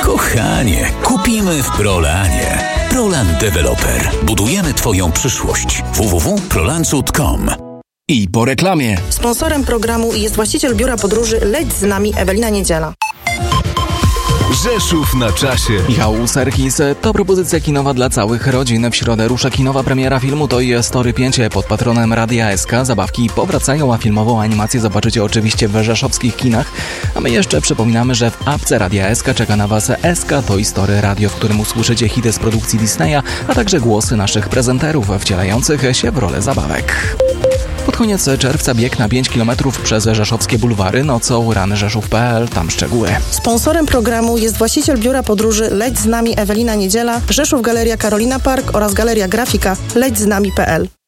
Kochanie, kupimy w Prolanie. Prolan Developer. Budujemy Twoją przyszłość. www.prolancut.com. I po reklamie. Sponsorem programu jest właściciel biura podróży Leć z nami Ewelina Niedziela. Rzeszów na czasie. Michał Serkis. To propozycja kinowa dla całych rodzin. W środę rusza kinowa premiera filmu Toy Story 5 pod patronem Radia SK. Zabawki powracają, a filmową animację zobaczycie oczywiście w rzeszowskich kinach. A my jeszcze przypominamy, że w apce Radia SK czeka na Was SK Toy Story Radio, w którym usłyszycie hity z produkcji Disneya, a także głosy naszych prezenterów wcielających się w rolę zabawek. Pod koniec czerwca bieg na 5 km przez rzeszowskie bulwary nocą ranrzeszów.pl. Tam szczegóły. Sponsorem programu jest właściciel biura podróży Leć z nami Ewelina Niedziela, Rzeszów Galeria Karolina Park oraz Galeria Grafika lećznami.pl.